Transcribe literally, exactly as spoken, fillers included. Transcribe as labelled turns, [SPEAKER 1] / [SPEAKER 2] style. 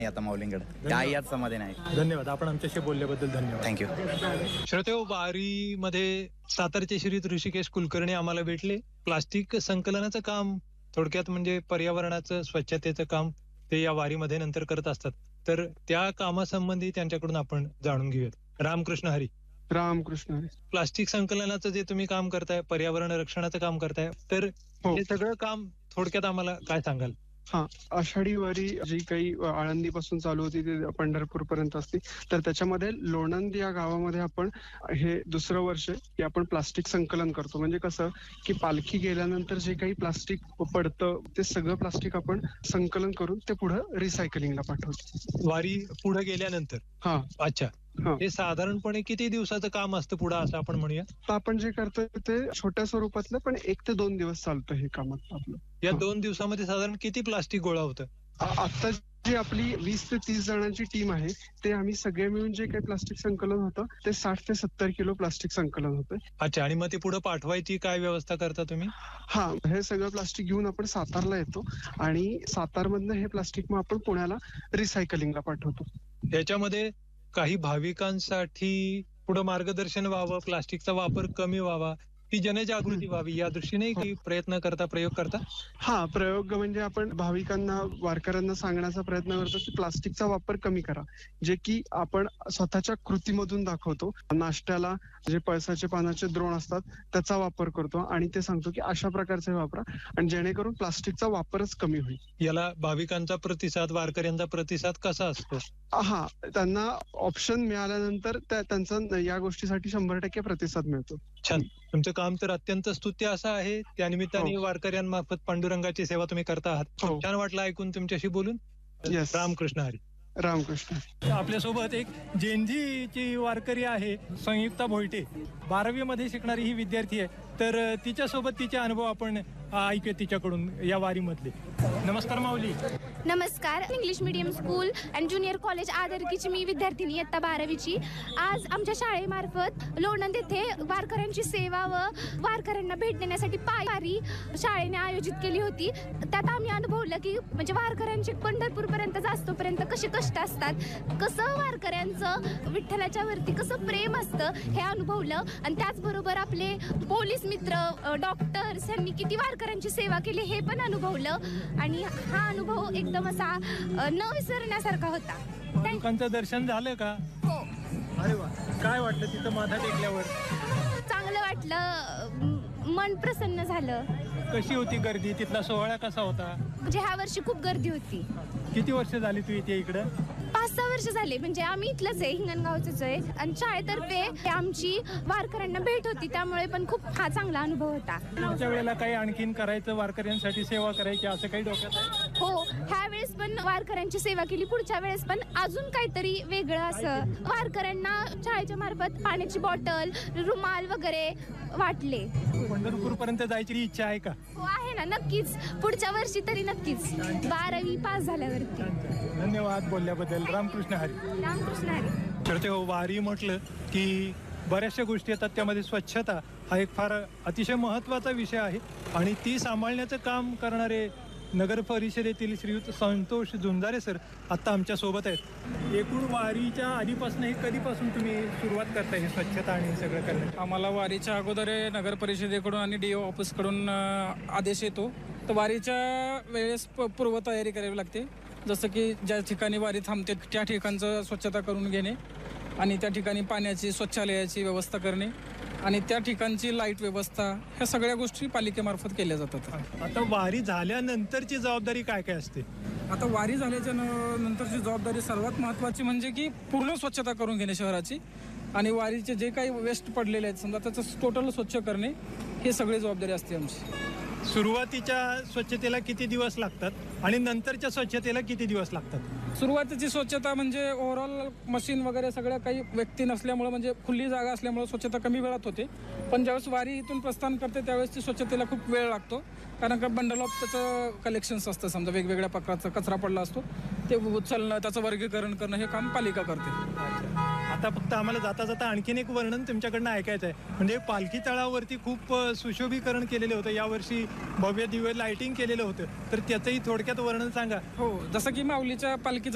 [SPEAKER 1] आता माऊलींकडे काही यात समाधान आहे.
[SPEAKER 2] धन्यवाद. आपण आमच्याशी बोलल्याबद्दल धन्यवाद.
[SPEAKER 1] थँक्यू.
[SPEAKER 2] श्रोतेहो, वारीमध्ये सातारचे श्रीयुत ऋषिकेश कुलकर्णी आम्हाला भेटले. प्लास्टिक संकलनाचं काम, थोडक्यात म्हणजे पर्यावरणाचं स्वच्छतेचं काम ते या वारीमध्ये नंतर करत असतात. तर त्या कामासंबंधी त्यांच्याकडून आपण जाणून घेऊयात. रामकृष्ण हरी.
[SPEAKER 3] रामकृष्ण हरी.
[SPEAKER 2] प्लास्टिक संकलनाचं जे तुम्ही काम करताय, पर्यावरण रक्षणाचं काम करताय, तर
[SPEAKER 3] हो.
[SPEAKER 2] हे सगळं काम थोडक्यात आम्हाला काय सांगाल?
[SPEAKER 3] हा, आषाढी वारी जी काही आळंदी पासून चालू होती ती पंढरपूर पर्यंत असते, तर त्याच्यामध्ये लोणंद या गावामध्ये आपण हे दुसरं वर्ष की आपण प्लास्टिक संकलन करतो. म्हणजे कसं की पालखी गेल्यानंतर जे काही प्लास्टिक पडतं ते सगळं प्लास्टिक आपण संकलन करून ते पुढे रिसायकलिंगला पाठवतो.
[SPEAKER 2] वारी पुढे गेल्यानंतर.
[SPEAKER 3] हा.
[SPEAKER 2] अच्छा.
[SPEAKER 3] हा.
[SPEAKER 2] हे साधारणपणे किती दिवसाचं काम असतं पुढे, असं आपण म्हणूया?
[SPEAKER 3] तर आपण जे करतोय ते छोट्या स्वरूपातलं, पण एक ते दोन दिवस चालतं हे काम आपलं.
[SPEAKER 2] या दोन दिवसामध्ये साधारण किती प्लास्टिक गोळा होतं?
[SPEAKER 3] आता जी आपली वीस ते तीस जणांची टीम आहे ते आम्ही सगळे मिळून जे काही प्लास्टिक संकलन होतं ते साठ ते सत्तर किलो प्लास्टिक संकलन होतं.
[SPEAKER 2] अच्छा. आणि मग ते पुढे पाठवायची काय व्यवस्था करता तुम्ही?
[SPEAKER 3] हा, हे सगळं प्लास्टिक घेऊन आपण सातारला येतो आणि सातारमधनं हे प्लास्टिक मग आपण पुण्याला रिसायकलिंगला पाठवतो.
[SPEAKER 2] याच्यामध्ये काही भाविकांसाठी पुढे मार्गदर्शन व्हावं, प्लास्टिकचा वापर कमी व्हावा, ही जनजागृती व्हावी या दृष्टीने काही प्रयत्न करता, प्रयोग करता?
[SPEAKER 3] हा, प्रयोग म्हणजे आपण भाविकांना, वारकऱ्यांना सांगण्याचा प्रयत्न करतो की प्लास्टिकचा वापर कमी करा, जे की आपण स्वतःच्या कृतीमधून दाखवतो. नाश्त्याला जे पळसाचे पानाचे द्रोण असतात त्याचा वापर करतो आणि ते सांगतो की अशा प्रकारचे वापरा, आणि जेणेकरून प्लास्टिकचा वापरच कमी होईल.
[SPEAKER 2] याला भाविकांचा प्रतिसाद, वारकऱ्यांचा प्रतिसाद कसा असतो?
[SPEAKER 3] हा, त्यांना ऑप्शन मिळाल्यानंतर त्या त्यांचा या गोष्टीसाठी शंभर टक्के प्रतिसाद मिळतो.
[SPEAKER 2] छान. तुमचं काम तर अत्यंत स्तुत्य असं आहे. त्यानिमित्ताने
[SPEAKER 3] हो.
[SPEAKER 2] वारकऱ्यांमार्फत पांडुरंगाची सेवा तुम्ही करता आहात.
[SPEAKER 3] हो.
[SPEAKER 2] खूप छान वाटलं ऐकून तुमच्याशी बोलून.
[SPEAKER 3] Yes.
[SPEAKER 2] रामकृष्ण हरी.
[SPEAKER 3] रामकृष्ण.
[SPEAKER 2] आपल्यासोबत एक जेनझीची वारकरी आहे, संयुक्ता भोयटे. बारावी मध्ये शिकणारी ही विद्यार्थी आहे. तर तिच्यासोबत तिचे अनुभव आपण ऐकूया तिच्याकडून या वारीमधले. नमस्कार माऊली.
[SPEAKER 4] नमस्कार. English medium school and junior college आदरकीची मी विद्यार्थिनी इयत्ता बारावीची. आज आमच्या शाळेमार्फत लोणंद येथे वारकऱ्यांची सेवा व वारकऱ्यांना भेट देण्यासाठी पायी वारी शाळेने आयोजित केली होती. त्यात आम्ही अनुभवलं की म्हणजे वारकऱ्यांची पंढरपूरपर्यंत जास्तोपर्यंत कसे कष्ट असतात, कसं वारकऱ्यांचं विठ्ठलाच्या वरती कसं प्रेम असतं हे अनुभवलं. आणि त्याचबरोबर आपले पोलीस मित्र, डॉक्टर्स यांनी किती वारकऱ्यांची सेवा केली हे पण अनुभवलं. आणि हा अनुभव एकदम असा न विसरण्यासारखा होता.
[SPEAKER 2] लोकांचं दर्शन झालं का?
[SPEAKER 4] हो.
[SPEAKER 2] अरे वा. काय वाटलं तिथं माथा टेकल्यावर?
[SPEAKER 4] चांगलं वाटलं, मन प्रसन्न झालं.
[SPEAKER 2] कशी होती गर्दी? तिथला सोहळा कसा होता?
[SPEAKER 4] म्हणजे ह्या वर्षी खूप गर्दी होती.
[SPEAKER 2] किती वर्ष झाली तू इथे इकडं?
[SPEAKER 4] पाच सहा वर्ष झाले. म्हणजे आम्ही इथलंच आहे, हिंगणगावचंच आहे. आणि शाळेतर्फे आमची वारकऱ्यांना भेट होती, त्यामुळे पण खूप हा चांगला अनुभव होता.
[SPEAKER 2] पुढच्या वेळेला काही आणखीन करायचं, वारकऱ्यांसाठी सेवा करायची असं काही डोक्यात आहे?
[SPEAKER 4] हो, ह्या वेळेस पण वारकऱ्यांची सेवा केली, पुढच्या वेळेस पण अजून काहीतरी वेगळं असं वारकऱ्यांना शाळेच्या मार्फत पाण्याची बॉटल, रुमाल वगैरे वाटले.
[SPEAKER 2] पंढरपूर पर्यंत जायची इच्छा आहे का?
[SPEAKER 4] हो, आहे ना, नक्कीच. पुढच्या वर्षी तरी नक्कीच, बारावी पास झाल्यावरती.
[SPEAKER 2] धन्यवाद बोलल्याबद्दल. रामकृष्ण हरी.
[SPEAKER 4] रामकृष्ण हरी.
[SPEAKER 2] तर हो, वारी म्हटलं की बऱ्याचशा गोष्टी येतात, त्यामध्ये स्वच्छता हा एक फार अतिशय महत्त्वाचा विषय आहे. आणि ती सांभाळण्याचं काम करणारे नगर परिषदेतील श्रीयुत संतोष झुंजारे सर आत्ता आमच्या सोबत आहेत. एकूण वारीच्या आधीपासून हे कधीपासून तुम्ही सुरुवात करताय हे स्वच्छता आणि सगळं करण्यात?
[SPEAKER 5] आम्हाला वारीच्या अगोदर नगर परिषदेकडून आणि डी ओ ऑफिसकडून आदेश येतो. तर वारीच्या वेळेस प पूर्वतयारी करावी लागते. जसं की ज्या ठिकाणी वारी थांबते त्या ठिकाणचं स्वच्छता करून घेणे, आणि त्या ठिकाणी पाण्याची, शौचालयाची व्यवस्था करणे, आणि त्या ठिकाणची लाईट व्यवस्था, ह्या सगळ्या गोष्टी पालिकेमार्फत केल्या जातात.
[SPEAKER 2] आता वारी झाल्यानंतरची जबाबदारी काय काय असते?
[SPEAKER 5] आता वारी झाल्याच्या नंतरची जबाबदारी सर्वात महत्त्वाची म्हणजे की पूर्ण स्वच्छता करून घेणे शहराची, आणि वारीचे जे काही वेस्ट पडलेले आहेत समजा त्याचं टोटल स्वच्छ करणे, हे सगळी जबाबदारी असते आमची.
[SPEAKER 2] सुरुवातीच्या स्वच्छतेला किती दिवस लागतात आणि नंतरच्या स्वच्छतेला किती दिवस लागतात?
[SPEAKER 5] सुरुवातीची स्वच्छता म्हणजे ओव्हरऑल मशीन वगैरे सगळ्या काही व्यक्ती नसल्यामुळे, म्हणजे खुली जागा असल्यामुळे स्वच्छता कमी वेळात होते. पण ज्यावेळेस वारी इथून प्रस्थान करते त्यावेळेस ती स्वच्छतेला खूप वेळ लागतो, कारण का बंडल ऑफ त्याचं कलेक्शन्स असतं. समजा वेगवेगळ्या प्रकारचा कचरा पडला असतो, ते उचलणं, त्याचं वर्गीकरण करणं हे काम पालिका करते.
[SPEAKER 2] आता फक्त आम्हाला जाता जाता आणखीन एक वर्णन तुमच्याकडनं ऐकायचं आहे. म्हणजे पालखी तळावरती खूप सुशोभीकरण केलेलं होतं, यावर्षी भव्य दिव्य लाइटिंग केलेलं होतं, तर त्याचंही थोडक्यात वर्णन सांगा.
[SPEAKER 5] हो, जसं की माऊलीच्या पालखी